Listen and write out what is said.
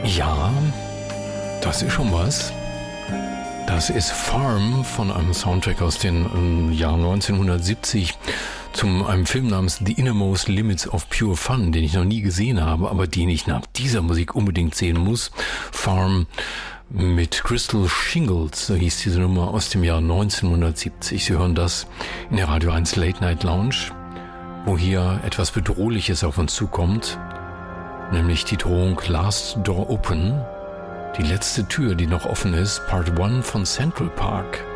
Ja, das ist schon was. Das ist Farm von einem Soundtrack aus dem Jahr 1970 zu einem Film namens The Innermost Limits of Pure Fun, den ich noch nie gesehen habe, aber den ich nach dieser Musik unbedingt sehen muss. Farm mit Crystal Shingles, so hieß diese Nummer, aus dem Jahr 1970. Sie hören das in der Radio 1 Late Night Lounge, wo hier etwas Bedrohliches auf uns zukommt, nämlich die Drohung Last Door Open, die letzte Tür, die noch offen ist, Part 1 von Central Park.